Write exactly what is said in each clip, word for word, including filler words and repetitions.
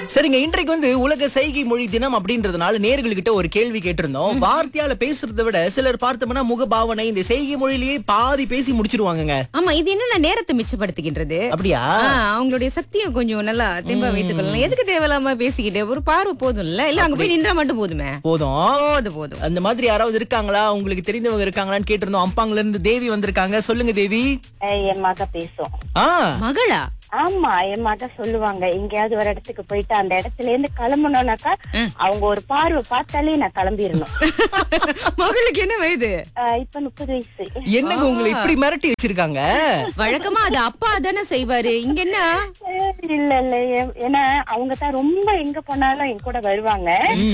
சரிங்க, இன்றைக்கு வந்து உலக செய்கை மொழி தினம் அப்படின்றதுனால நேயர்கள்கிட்ட ஒரு கேள்வி கேட்டிருந்தோம். வார்த்தையால பேசுறதை விட சிலர் பார்த்தோம்னா முகபாவனை இந்த செய்கை மொழியிலேயே பாதி பேசி முடிச்சிருவாங்கங்க. ஆமா, இது என்ன நேரத்தை மிச்சப்படுத்துகின்றது. அப்படியா? ஆ, அவங்களுடைய சக்தியும் கொஞ்சம் நல்லா தெம்பா வைத்துக் கொள்ளலாம். எதுக்கு தேவையில்லாம பேசிக்கிட்டு ஒரு பார்வை போதும்ல, இல்ல அங்க போய் நின்றா மட்டும் போதுமே. போதும் போதும் போதும். அந்த மாதிரி யாராவது இருக்காங்களா, உங்களுக்கு தெரிந்தவங்க இருக்காங்களான்னு கேட்டிருந்தோம். அம்பாங்கல இருந்து தேவி வந்திருக்காங்க. சொல்லுங்க தேவி. அஹ் என் மக பேசும். ஆ மகளா? ஆமா, என் மக சொல்லுவாங்க, எங்கேயாவது ஒரு இடத்துக்கு போயிட்டு அந்த இடத்துல இருந்து கிளம்பணும்னாக்கா அவங்க ஒரு பார்வை பார்த்தாலே நான் கிளம்பிடணும். மகளுக்கு என்ன வயது? அஹ் இப்ப முப்பது வயசு. என்னங்க உங்களை இப்படி மிரட்டி வச்சிருக்காங்க? வழக்கமா அது அப்பா தானே செய்வாரு, இங்க என்ன? அஹ் இல்ல இல்ல ஏ- ஏன்னா அவங்க தான் ரொம்ப எங்க போனாலும் என் கூட வருவாங்க.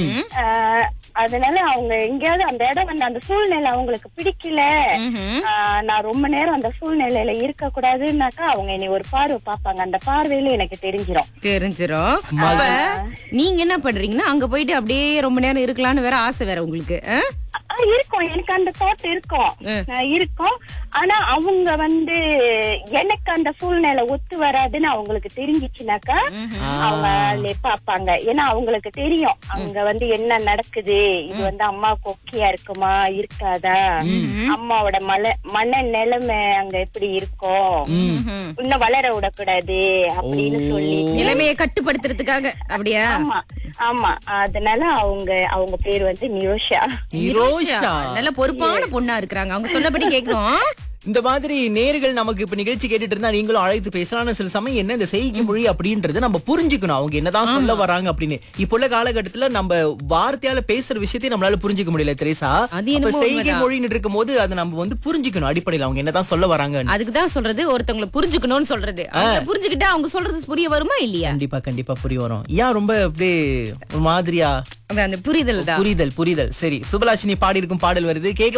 அஹ் அதனால அவங்க எங்கேயாவது அந்த இடம் வந்து அந்த சூழ்நிலை அவங்களுக்கு பிடிக்கல, அஹ் நான் ரொம்ப நேரம் அந்த சூழ்நிலையில இருக்க கூடாதுன்னாக்கா அவங்க என்னை ஒரு பார்வை பார்ப்பாங்க. அந்த பார்வையில எனக்கு தெரிஞ்சிரும். தெரிஞ்சிரும். அப்ப நீங்க என்ன பண்றீங்கன்னா அங்க போயிட்டு அப்படியே ரொம்ப நேரம் இருக்கலாம்னு வேற ஆசை வேற உங்களுக்கு? ஆ? அஹ் இருக்கும், எனக்கு அந்த தாட் இருக்கும். அஹ் இருக்கும். ஆனா அவங்க வந்து எனக்கு அந்த சூழ்நிலை ஒத்து வராதுன்னு அவங்களுக்கு தெரிஞ்சிச்சுனாக்கா அவங்க அதுல பாப்பாங்க. ஏன்னா அவங்களுக்கு தெரியும் அங்க வந்து என்ன நடக்குது, இது வந்து அம்மாவுக்கு ஓகேயா இருக்குமா இருக்காதா, அம்மாவோட மல மன நிலைமை அங்க எப்படி இருக்கும், இன்னும் வளர விடக்கூடாது அப்படின்னு சொல்லி. நிலைமையை கட்டுப்படுத்துறதுக்காக. அப்படியா? ஆமா ஆமா, அதனால அவங்க அவங்க பேர் வந்து நிரோஷா. நிரோஷா. நல்ல பொறுப்பான பொண்ணா இருக்கிறாங்க, அவங்க சொல்லபடி கேட்கணும். இந்த மாதிரி நேர்கள் நமக்கு இப்ப நிகழ்ச்சி கேட்டுட்டு இருந்தா நீங்களும் அழைத்து பேசலாம். சில சமயம் என்ன இந்த செய்கை மொழி அப்படின்றது நம்ம புரிஞ்சுக்கணும், அவங்க என்னதான் சொல்ல வராங்க அப்படின்னு. இப்ப உள்ள காலகட்டத்துல நம்ம வார்த்தையால பேசுற விஷயத்தையும் நம்மளால புரிஞ்சுக்க முடியல தெரேசா. அது என்னமோ அப்ப செய்கை உண்மைதான். மொழின்னு இருக்கும் போது அதை நம்ம வந்து புரிஞ்சுக்கணும் அடிப்படையில் அவங்க என்னதான் சொல்ல வராங்க. அதுக்குதான் சொல்றது, ஒருத்தவங்களை புரிஞ்சுக்கணும்னு சொல்றது. அவங்க புரிஞ்சுக்கிட்டா அவங்க சொல்றது புரிய வருமா இல்லையா? கண்டிப்பா கண்டிப்பா புரிய வரும். ஏன் ரொம்ப அப்படியே ஒரு மாதிரியா? அந்த புரிதல் தான். புரிதல் புரிதல். சரி, சுபலாஷினி பாடி இருக்கும் பாடல் வருது, கேட்கலாம்.